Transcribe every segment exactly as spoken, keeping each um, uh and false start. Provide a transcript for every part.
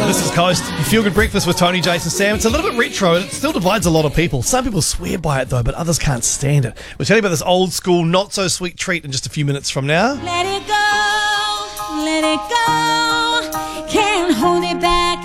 This is Coast. You feel good breakfast with Tony, Jason, Sam. It's a little bit retro and it still divides a lot of people. Some people swear by it though, but others can't stand it. We'll tell you about this old school, not so sweet treat in just a few minutes from now. Let it go, let it go. Can't hold it back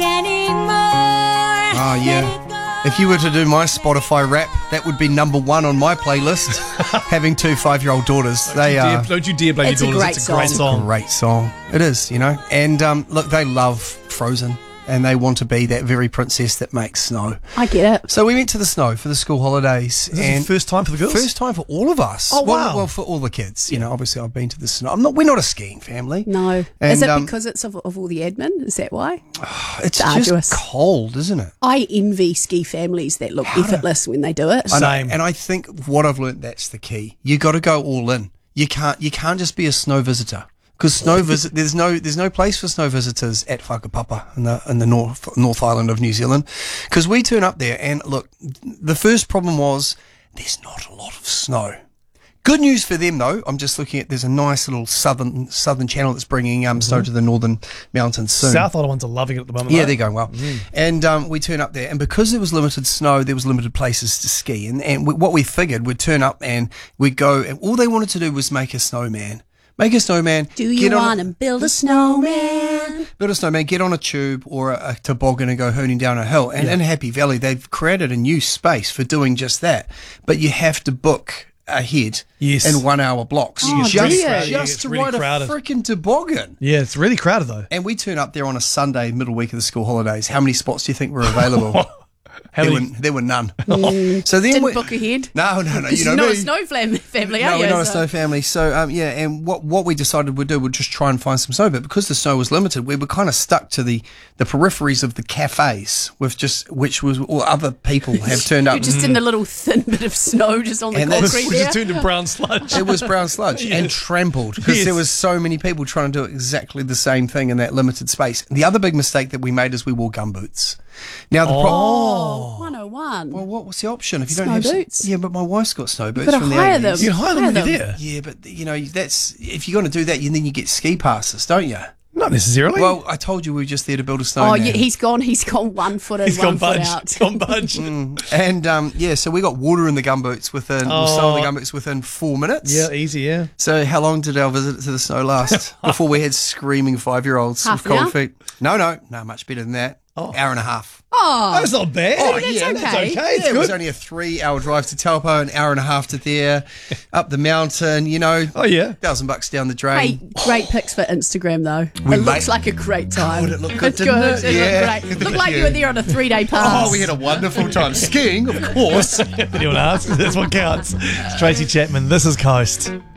anymore. Oh, yeah. If you were to do my Spotify rap, that would be number one on my playlist. Having two five-year-old daughters, Don't they you are. dare, don't you dare blame It's your a daughters. great It's a great song. song. Great song. It is, you know. And um, look, they love Frozen, and they want to be that very princess that makes snow. I get it. So we went to the snow for the school holidays. Is this and the first time for the girls? First time for all of us. Oh, well, wow. Well, for all the kids. You know, obviously I've been to the snow. I'm not. We're not a skiing family. No. And, Is it um, because it's of, of all the admin? Is that why? It's arduous. just cold, isn't it? I envy ski families that look effortless when they do it. I know, Same. and I think what I've learnt, that's the key. You got to go all in. You can't. You can't just be a snow visitor. Because snow visit, there's no there's no place for snow visitors at Whakapapa in the in the North North Island of New Zealand. Because we turn up there and look, the first problem was there's not a lot of snow. Good news for them though. I'm just looking at there's a nice little southern southern channel that's bringing um, snow to the northern mountains soon. South Island ones are loving it at the moment. Yeah, though. they're going well. And um, we turn up there, and because there was limited snow, there was limited places to ski. And, and we, what we figured, we'd turn up and we'd go, and all they wanted to do was make a snowman. Make a snowman. Do you get on want a- to build a snowman? Build a snowman, get on a tube or a, a toboggan and go hooning down a hill. And in Happy Valley, they've created a new space for doing just that. But you have to book ahead Yes. in one hour blocks. Oh, just do you? just Yeah, it's to really ride crowded. a freaking toboggan. Yeah, it's really crowded though. And we turn up there on a Sunday, middle week of the school holidays. How many spots do you think were available? How there, many? were, there were none. So then Didn't we, book ahead? No, no, no. You You're know not me. a snow fam- family, are No, you? we're not a So- snow family. So, um, yeah, and what what we decided we'd do, we'd just try and find some snow. But because the snow was limited, we were kind of stuck to the, the peripheries of the cafes, with just which was all other people have turned up. You're just in the little thin bit of snow just on the And that's- concrete We there. just turned to brown sludge. It was brown sludge and trampled because Yes. there was so many people trying to do exactly the same thing in that limited space. The other big mistake that we made is we wore gumboots. Now the pro- Oh, one oh one. well, what was the option if you Snow don't have s- boots. Yeah, but my wife's got snow boots gotta from the hire eighties. them. You can hire them when Hire you're them. there. Yeah, but you know that's if you're going to do that, you then you get ski passes, don't you? Not necessarily. Well, I told you we were just there to build a snowman. Oh, yeah, he's gone. He's gone one foot in, he's one gone foot budge. out. Gone budge. And um, yeah, so we got water in the gumboots within, or some of the Oh. gumboots within four minutes. Yeah, easy. Yeah. So how long did our visit to the snow last before we had screaming five-year-olds Half with an cold hour? feet? No, no, no, much better than that. Oh. Hour and a half. Oh, That's not bad. Oh, that's yeah, okay. That's okay. It's yeah, it was good. only a three-hour drive to Taupo, an hour and a half to there, up the mountain. You know, Oh yeah. thousand bucks down the hey, drain. great pics for Instagram though. We it looks made- like a great time. God, it looked good, It's didn't good. it? Yeah. looked great. Looked Thank like you you. were there on a three-day pass. Oh, we had a wonderful time skiing, of course. Anyone asks? That's what counts. It's Tracy Chapman. This is Coast.